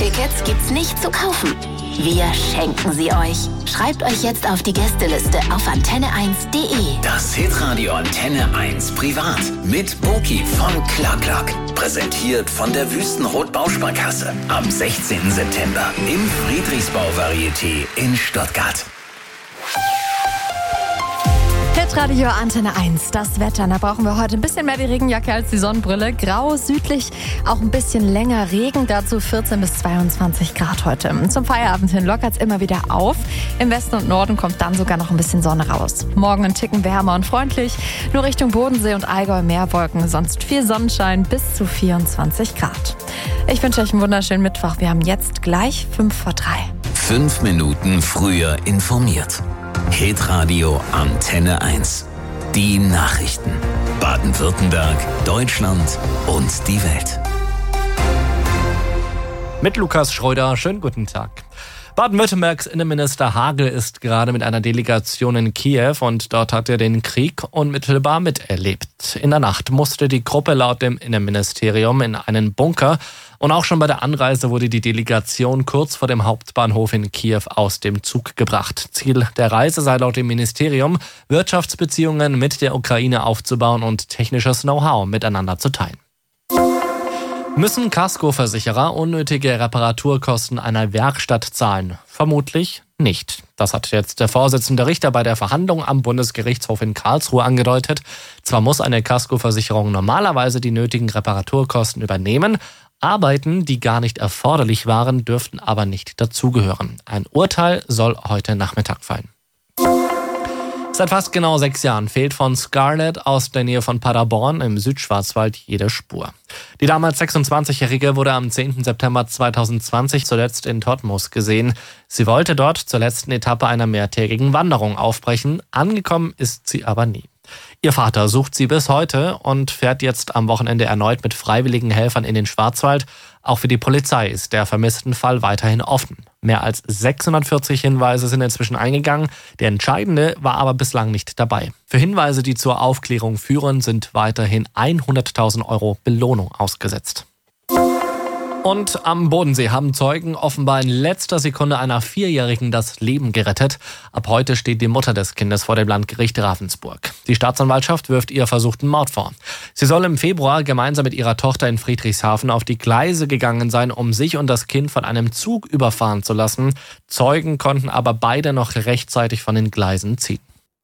Tickets gibt's nicht zu kaufen. Wir schenken sie euch. Schreibt euch jetzt auf die Gästeliste auf antenne1.de. Das Hitradio Antenne 1 Privat mit Boki von Clark. Präsentiert von der Wüstenrot Bausparkasse. Am 16. September im Friedrichsbau Varieté in Stuttgart. Hitradio Antenne 1, das Wetter. Da brauchen wir heute ein bisschen mehr die Regenjacke als die Sonnenbrille. Grau, südlich auch ein bisschen länger Regen. Dazu 14 bis 22 Grad heute. Zum Feierabend hin lockert es immer wieder auf. Im Westen und Norden kommt dann sogar noch ein bisschen Sonne raus. Morgen ein Ticken wärmer und freundlich. Nur Richtung Bodensee und Allgäu mehr Wolken. Sonst viel Sonnenschein bis zu 24 Grad. Ich wünsche euch einen wunderschönen Mittwoch. Wir haben jetzt gleich 5:03. 5 Minuten früher informiert. Hitradio Antenne 1. Die Nachrichten. Baden-Württemberg, Deutschland und die Welt. Mit Lukas Schröder, schönen guten Tag. Baden-Württembergs Innenminister Hagel ist gerade mit einer Delegation in Kiew und dort hat er den Krieg unmittelbar miterlebt. In der Nacht musste die Gruppe laut dem Innenministerium in einen Bunker und auch schon bei der Anreise wurde die Delegation kurz vor dem Hauptbahnhof in Kiew aus dem Zug gebracht. Ziel der Reise sei laut dem Ministerium, Wirtschaftsbeziehungen mit der Ukraine aufzubauen und technisches Know-how miteinander zu teilen. Müssen Kaskoversicherer unnötige Reparaturkosten einer Werkstatt zahlen? Vermutlich nicht. Das hat jetzt der Vorsitzende Richter bei der Verhandlung am Bundesgerichtshof in Karlsruhe angedeutet. Zwar muss eine Kaskoversicherung normalerweise die nötigen Reparaturkosten übernehmen, Arbeiten, die gar nicht erforderlich waren, dürften aber nicht dazugehören. Ein Urteil soll heute Nachmittag fallen. Seit fast genau 6 Jahren fehlt von Scarlett aus der Nähe von Paderborn im Südschwarzwald jede Spur. Die damals 26-Jährige wurde am 10. September 2020 zuletzt in Todtmoos gesehen. Sie wollte dort zur letzten Etappe einer mehrtägigen Wanderung aufbrechen. Angekommen ist sie aber nie. Ihr Vater sucht sie bis heute und fährt jetzt am Wochenende erneut mit freiwilligen Helfern in den Schwarzwald. Auch für die Polizei ist der vermissten Fall weiterhin offen. Mehr als 640 Hinweise sind inzwischen eingegangen. Der entscheidende war aber bislang nicht dabei. Für Hinweise, die zur Aufklärung führen, sind weiterhin 100.000 € Belohnung ausgesetzt. Und am Bodensee haben Zeugen offenbar in letzter Sekunde einer 4-Jährigen das Leben gerettet. Ab heute steht die Mutter des Kindes vor dem Landgericht Ravensburg. Die Staatsanwaltschaft wirft ihr versuchten Mord vor. Sie soll im Februar gemeinsam mit ihrer Tochter in Friedrichshafen auf die Gleise gegangen sein, um sich und das Kind von einem Zug überfahren zu lassen. Zeugen konnten aber beide noch rechtzeitig von den Gleisen ziehen.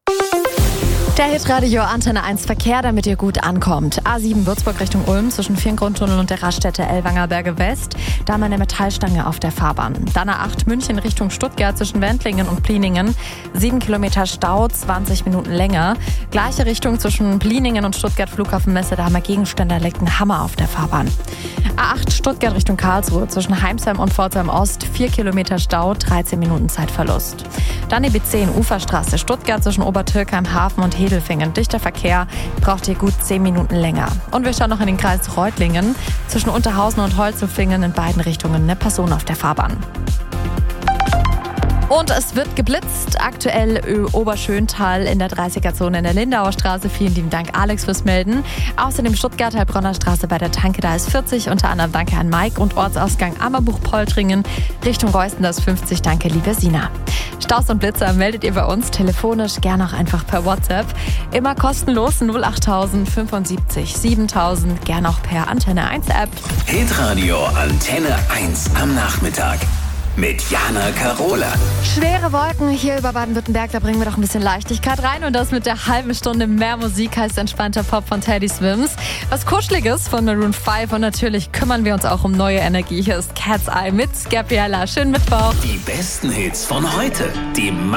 Der Hitradio Antenne 1 Verkehr, damit ihr gut ankommt. A7 Würzburg Richtung Ulm zwischen Vierengrundtunnel und der Raststätte Ellwanger Berge West. Da haben wir eine Metallstange auf der Fahrbahn. Dann A8 München Richtung Stuttgart zwischen Wendlingen und Pliningen. 7 Kilometer Stau, 20 Minuten länger. Gleiche Richtung zwischen Pliningen und Stuttgart Flughafenmesse. Da haben wir Gegenstände, da liegt ein Hammer auf der Fahrbahn. A8 Stuttgart Richtung Karlsruhe zwischen Heimsheim und Pforzheim Ost. 4 Kilometer Stau, 13 Minuten Zeitverlust. Dann die B10 Uferstraße Stuttgart zwischen Obertürkheim Hafen und Hedelfingen. Dichter Verkehr, braucht ihr gut 10 Minuten länger. Und wir schauen noch in den Kreis Reutlingen. Zwischen Unterhausen und Holzufingen in beiden Richtungen eine Person auf der Fahrbahn. Und es wird geblitzt, aktuell Oberschöntal in der 30er-Zone in der Lindauer Straße. Vielen lieben Dank, Alex, fürs Melden. Außerdem Stuttgart, Heilbronner Straße bei der Tanke, da ist 40. Unter anderem danke an Mike und Ortsausgang Ammerbuch-Poltringen. Richtung Reusten, das ist 50. Danke, liebe Sina. Staus und Blitzer meldet ihr bei uns telefonisch, gerne auch einfach per WhatsApp. Immer kostenlos 08000 75 7000, gerne auch per Antenne 1 App. Hitradio Antenne 1 am Nachmittag. Mit Jana Karola. Schwere Wolken hier über Baden-Württemberg, da bringen wir doch ein bisschen Leichtigkeit rein. Und das mit der halben Stunde mehr Musik heißt entspannter Pop von Teddy Swims. Was Kuscheliges von Maroon 5 und natürlich kümmern wir uns auch um neue Energie. Hier ist Cat's Eye mit Gabriella. Schönen Mittwoch. Die besten Hits von heute. Die